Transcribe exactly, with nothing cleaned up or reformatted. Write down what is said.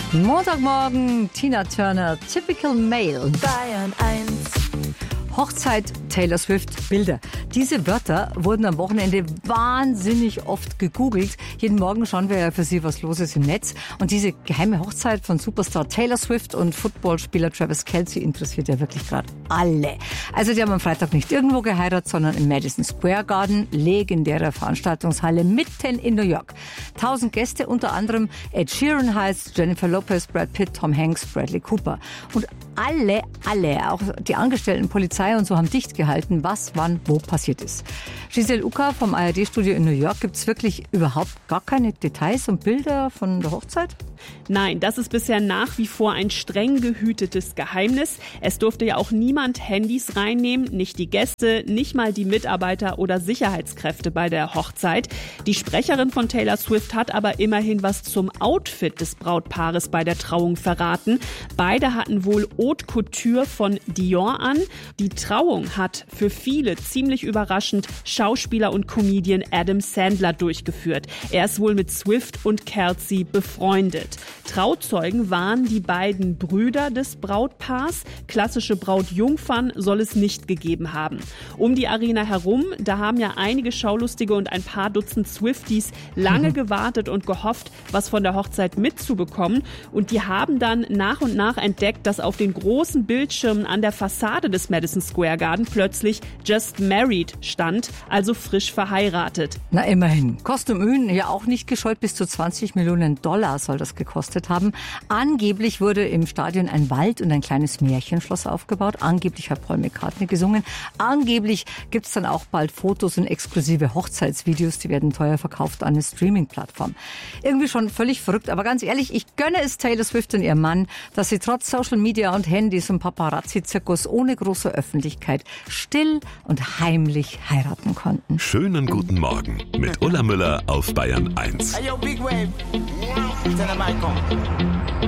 Montagmorgen, Tina Turner, Typical Male. Bayern eins. Hochzeit, Taylor Swift, Bilder. Diese Wörter wurden am Wochenende wahnsinnig oft gegoogelt. Jeden Morgen schauen wir ja für Sie, was los ist im Netz. Und diese geheime Hochzeit von Superstar Taylor Swift und Footballspieler Travis Kelce interessiert ja wirklich gerade alle. Also die haben am Freitag nicht irgendwo geheiratet, sondern im Madison Square Garden, legendärer Veranstaltungshalle mitten in New York. Tausend Gäste, unter anderem Ed Sheeran heißt, Jennifer Lopez, Brad Pitt, Tom Hanks, Bradley Cooper. Und alle, alle, auch die Angestellten, Polizei und so, haben dicht gehalten, was, wann, wo passiert ist. Giselle Ucker vom A R D-Studio in New York, gibt es wirklich überhaupt gar keine Details und Bilder von der Hochzeit? Nein, das ist bisher nach wie vor ein streng gehütetes Geheimnis. Es durfte ja auch niemand Handys reinnehmen, nicht die Gäste, nicht mal die Mitarbeiter oder Sicherheitskräfte bei der Hochzeit. Die Sprecherin von Taylor Swift hat aber immerhin was zum Outfit des Brautpaares bei der Trauung verraten. Beide hatten wohl Haute Couture von Dior an. Die Trauung hat für viele ziemlich überraschend Schauspieler und Comedian Adam Sandler durchgeführt. Er ist wohl mit Swift und Kelce befreundet. Trauzeugen waren die beiden Brüder des Brautpaars. Klassische Brautjungfern soll es nicht gegeben haben. Um die Arena herum, da haben ja einige Schaulustige und ein paar Dutzend Swifties lange gewartet und gehofft, was von der Hochzeit mitzubekommen. Und die haben dann nach und nach entdeckt, dass auf den großen Bildschirmen an der Fassade des Madison Square Garden plötzlich Just Married stand, also frisch verheiratet. Na immerhin. Kosten und Mühen ja auch nicht gescheut, bis zu zwanzig Millionen Dollar soll das gekostet haben. Angeblich wurde im Stadion ein Wald und ein kleines Märchenschloss aufgebaut. Angeblich hat Paul McCartney gesungen. Angeblich gibt es dann auch bald Fotos und exklusive Hochzeitsvideos. Die werden teuer verkauft an eine Streaming-Plattform. Irgendwie schon völlig verrückt. Aber ganz ehrlich, ich gönne es Taylor Swift und ihrem Mann, dass sie trotz Social Media und Handys und Paparazzi-Zirkus ohne große Öffentlichkeit still und heimlich heiraten konnten. Schönen guten Morgen mit Ulla Müller auf Bayern eins. Hey, yo, Big Wave. Tell them I come.